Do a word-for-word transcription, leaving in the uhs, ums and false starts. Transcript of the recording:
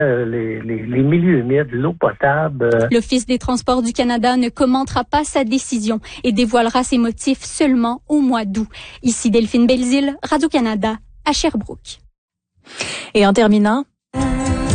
Euh, les, les, les milieux humides, l'eau potable. Euh... L'Office des transports du Canada ne commentera pas sa décision et dévoilera ses motifs seulement au mois d'août. Ici Delphine Belzile, Radio-Canada, à Sherbrooke. Et en terminant,